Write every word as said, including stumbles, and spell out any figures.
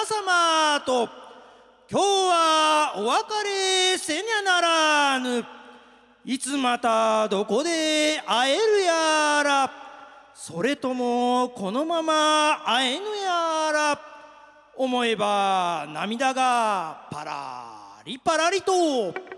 様と今日はお別れせにゃならぬ。いつまたどこで会えるやら、それともこのまま会えぬやら。思えば涙がパラリパラリと